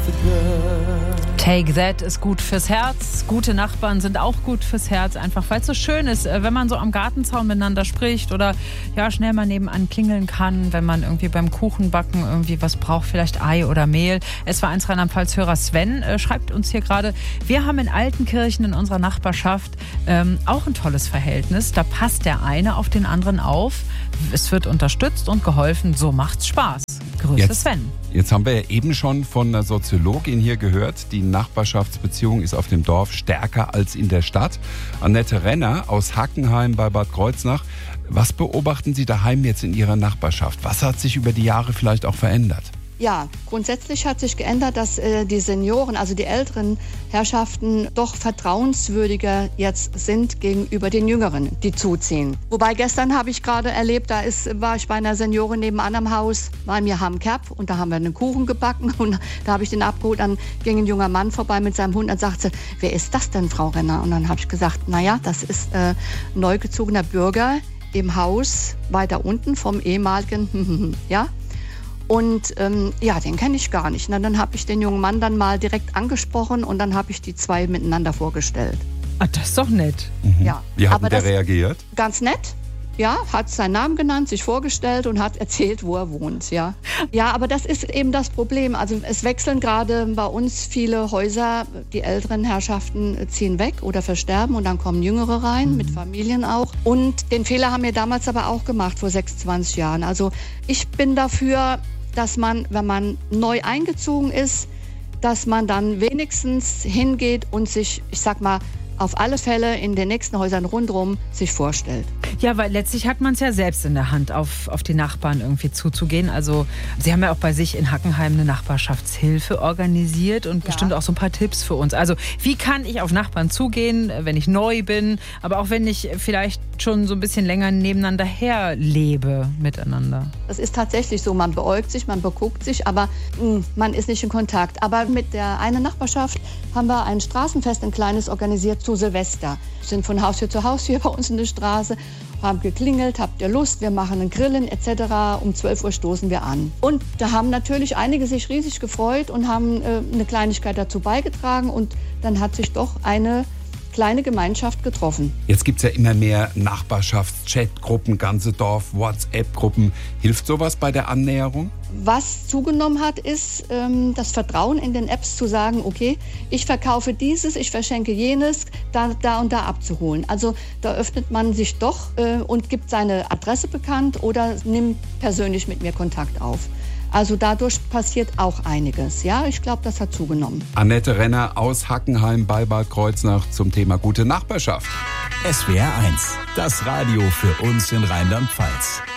Take That ist gut fürs Herz. Gute Nachbarn sind auch gut fürs Herz, einfach weil es so schön ist, wenn man so am Gartenzaun miteinander spricht oder ja schnell mal nebenan klingeln kann, wenn man irgendwie beim Kuchenbacken irgendwie was braucht, vielleicht Ei oder Mehl. SWR1 Rheinland-Pfalz-Hörer Sven schreibt uns hier gerade, wir haben in Altenkirchen in unserer Nachbarschaft auch ein tolles Verhältnis. Da passt der eine auf den anderen auf. Es wird unterstützt und geholfen. So macht's Spaß. Grüße Sven. Jetzt haben wir ja eben schon von einer Soziologin hier gehört, die Nachbarschaftsbeziehung ist auf dem Dorf stärker als in der Stadt. Annette Renner aus Hackenheim bei Bad Kreuznach. Was beobachten Sie daheim jetzt in Ihrer Nachbarschaft? Was hat sich über die Jahre vielleicht auch verändert? Ja, grundsätzlich hat sich geändert, dass die Senioren, also die älteren Herrschaften, doch vertrauenswürdiger jetzt sind gegenüber den Jüngeren, die zuziehen. Wobei gestern habe ich gerade erlebt, war ich bei einer Seniorin nebenan am Haus, weil wir haben Kerb und da haben wir einen Kuchen gebacken und da habe ich den abgeholt, dann ging ein junger Mann vorbei mit seinem Hund und sagte, wer ist das denn, Frau Renner? Und dann habe ich gesagt, naja, das ist neu gezogener Bürger im Haus weiter unten vom ehemaligen, ja. Und den kenne ich gar nicht. Na, dann habe ich den jungen Mann dann mal direkt angesprochen und dann habe ich die zwei miteinander vorgestellt. Ah, das ist doch nett. Mhm. Ja. Wie hat der reagiert? Ganz nett. Ja, hat seinen Namen genannt, sich vorgestellt und hat erzählt, wo er wohnt. Ja, aber das ist eben das Problem. Also es wechseln gerade bei uns viele Häuser. Die älteren Herrschaften ziehen weg oder versterben und dann kommen Jüngere rein, mit Familien auch. Und den Fehler haben wir damals aber auch gemacht, vor 26 Jahren. Also ich bin dafür, dass man, wenn man neu eingezogen ist, dass man dann wenigstens hingeht und sich, ich sag mal, auf alle Fälle in den nächsten Häusern rundherum sich vorstellt. Ja, weil letztlich hat man es ja selbst in der Hand, auf die Nachbarn irgendwie zuzugehen. Also Sie haben ja auch bei sich in Hackenheim eine Nachbarschaftshilfe organisiert und bestimmt auch so ein paar Tipps für uns. Also wie kann ich auf Nachbarn zugehen, wenn ich neu bin, aber auch wenn ich vielleicht schon so ein bisschen länger nebeneinander herlebe miteinander? Das ist tatsächlich so, man beäugt sich, man beguckt sich, aber man ist nicht in Kontakt. Aber mit der einen Nachbarschaft haben wir ein Straßenfest, ein kleines, organisiert zu Silvester. Wir sind von Haustür zu Haustür bei uns in der Straße, haben geklingelt, habt ihr Lust, wir machen einen Grillen etc. Um 12 Uhr stoßen wir an. Und da haben natürlich einige sich riesig gefreut und haben eine Kleinigkeit dazu beigetragen und dann hat sich doch eine kleine Gemeinschaft getroffen. Jetzt gibt es ja immer mehr Nachbarschafts-Chatgruppen, ganze Dorf, WhatsApp-Gruppen. Hilft sowas bei der Annäherung? Was zugenommen hat, ist das Vertrauen in den Apps zu sagen, okay, ich verkaufe dieses, ich verschenke jenes, da und da abzuholen. Also da öffnet man sich doch und gibt seine Adresse bekannt oder nimmt persönlich mit mir Kontakt auf. Also dadurch passiert auch einiges. Ja, ich glaube, das hat zugenommen. Annette Renner aus Hackenheim bei Bad Kreuznach zum Thema gute Nachbarschaft. SWR1, das Radio für uns in Rheinland-Pfalz.